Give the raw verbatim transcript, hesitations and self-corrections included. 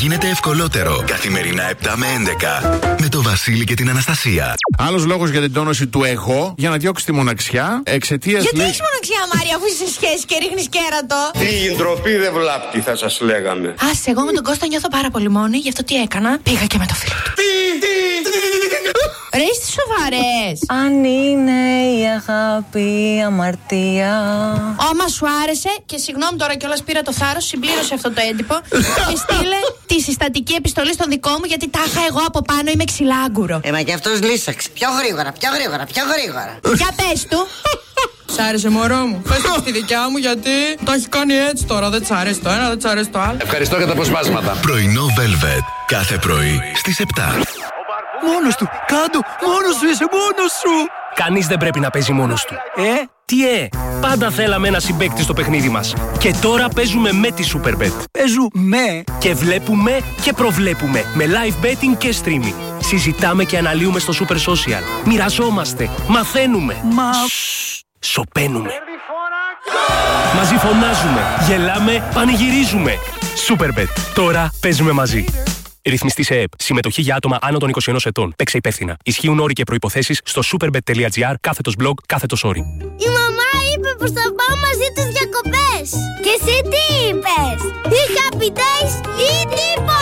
γίνεται ευκολότερο. Καθημερινά επτά με έντεκα. Με το Βασίλη και την Αναστασία. Άλλος λόγος για την τόνωση του εγώ, για να διώξει τη μοναξιά, εξαιτίας. Γιατί λέει... έχεις μοναξιά, Μάρια, αφού είσαι σε σχέση και ρίχνεις κέρατο? Τι ντροπή δεν βλάπτει, θα σας λέγαμε. Άσε, εγώ με τον Κώστα νιώθω πάρα πολύ μόνη, γι' αυτό τι έκανα? Πήγα και με το φίλο του. Ρε, είστε σοβαρές? Αν είναι η αγάπη αμαρτία. Άμα σου άρεσε, και συγγνώμη τώρα κιόλας πήρα το θάρρος, συμπλήρωσε αυτό το έντυπο και στείλε τη συστατική επιστολή στον δικό μου, γιατί τάχα εγώ από πάνω είμαι ξυλάγκουρο. Ε, μα κι αυτός λύσαξε. Πιο γρήγορα, πιο γρήγορα, πιο γρήγορα. Για πες του. Σ' άρεσε, μωρό μου? Πες το στη δικιά μου, γιατί το έχει κάνει έτσι τώρα. Δεν τς αρέσει το ένα, δεν τς αρέσει το άλλο. Ευχαριστώ για τα αποσπάσματα. Πρωινό Velvet. Κάθε πρωί στις επτά. Μόνος του, κάτω, μόνος σου είσαι, μόνος σου. Κανείς δεν πρέπει να παίζει μόνος του. Ε? Τι ε, πάντα θέλαμε ένα συμπαίκτη στο παιχνίδι μας. Και τώρα παίζουμε με τη Superbet. Παίζουμε. Και βλέπουμε και προβλέπουμε με live betting και streaming. Συζητάμε και αναλύουμε στο Super Social. Μοιραζόμαστε, μαθαίνουμε. Μα... Σωπαίνουμε. Μαζί φωνάζουμε, γελάμε, πανηγυρίζουμε. Superbet. Τώρα παίζουμε μαζί. Ρυθμιστή σε ΕΕΠ. Συμμετοχή για άτομα άνω των είκοσι ενός ετών. Παίξε υπεύθυνα. Ισχύουν όροι και προϋποθέσεις στο superbet.gr κάθετος blog κάθετος όρι. Η μαμά είπε πως θα πάω μαζί τους διακοπές. Και εσύ τι είπες? Ή happy days ή τίποτα.